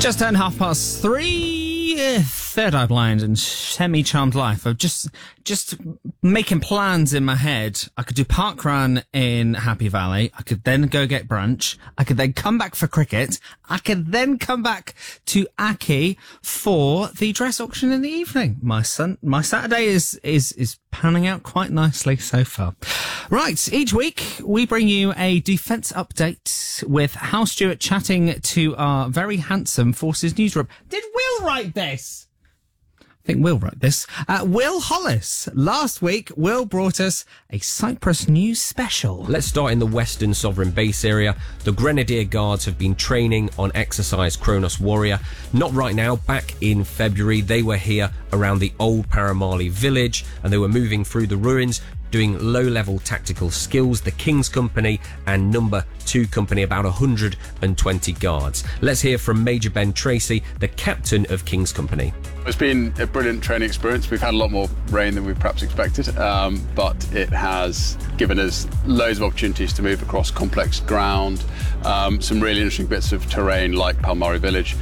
Just turned 3:30. Third Eye Blind and Semi-Charmed Life. I'm just making plans in my head. I could do parkrun in Happy Valley. I could then go get brunch. I could then come back for cricket. I could then come back to Aki for the dress auction in the evening. My Saturday is panning out quite nicely so far. Right, each week we bring you a defence update with Hal Stewart chatting to our very handsome Forces newsroom. Did Will write this? I think Will wrote this. Will Hollis. Last week, Will brought us a Cyprus news special. Let's start in the Western Sovereign Base area. The Grenadier Guards have been training on exercise Kronos Warrior. Not right now, back in February, they were here around the old Paramali village and they were moving through the ruins, doing low-level tactical skills. The King's Company and Number 2 Company, about 120 guards. Let's hear from Major Ben Tracy, the captain of King's Company. It's been a brilliant training experience. We've had a lot more rain than we perhaps expected, but it has given us loads of opportunities to move across complex ground, some really interesting bits of terrain like Palmari village,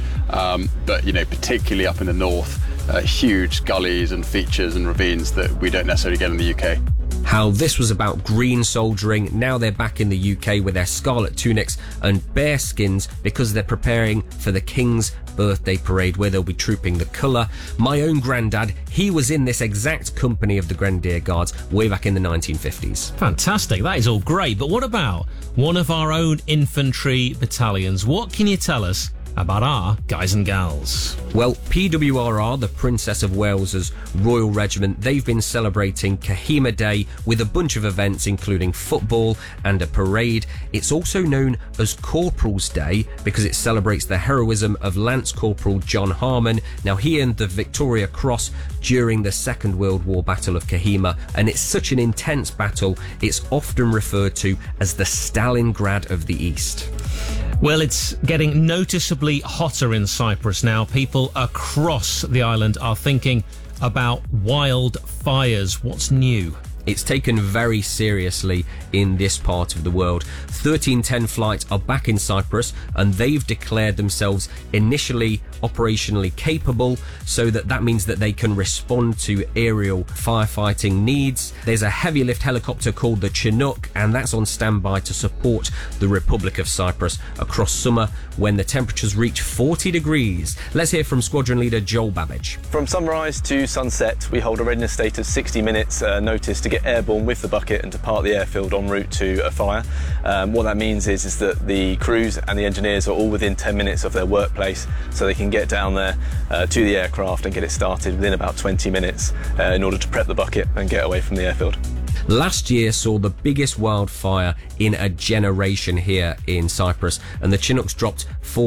but particularly up in the north, huge gullies and features and ravines that we don't necessarily get in the UK. How this was about green soldiering. Now they're back in the UK with their scarlet tunics and bear skins because they're preparing for the King's birthday parade where they'll be trooping the colour. My own granddad, he was in this exact company of the Grenadier Guards way back in the 1950s. Fantastic, that is all great, but what about one of our own infantry battalions? What can you tell us about our guys and gals? Well, PWRR, the Princess of Wales's Royal Regiment, they've been celebrating Kohima Day with a bunch of events including football and a parade. It's also known as Corporal's Day because it celebrates the heroism of Lance Corporal John Harmon. Now, he earned the Victoria Cross during the Second World War Battle of Kohima, and it's such an intense battle, it's often referred to as the Stalingrad of the East. Well, it's getting noticeably hotter in Cyprus now. People across the island are thinking about wildfires. What's new? It's taken very seriously in this part of the world. 1310 flights are back in Cyprus and they've declared themselves initially operationally capable, so that means that they can respond to aerial firefighting needs. There's a heavy lift helicopter called the Chinook and that's on standby to support the Republic of Cyprus across summer when the temperatures reach 40 degrees. Let's hear from Squadron Leader Joel Babbage. From sunrise to sunset, we hold a readiness state of 60 minutes notice to get airborne with the bucket and depart the airfield en route to a fire. What that means is that the crews and the engineers are all within 10 minutes of their workplace, so they can get down there to the aircraft and get it started within about 20 minutes in order to prep the bucket and get away from the airfield. Last year saw the biggest wildfire in a generation here in Cyprus, and the Chinooks dropped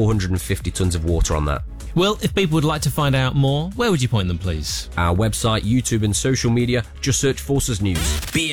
450 tonnes of water on that. Well, if people would like to find out more, where would you point them, please? Our website, YouTube and social media, just search Forces News.